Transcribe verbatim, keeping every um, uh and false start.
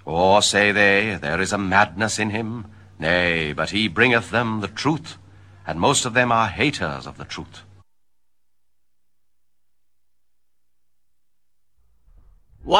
Or say they, there is a madness in him? Nay, but he bringeth them the truth, and most of them are haters of the truth.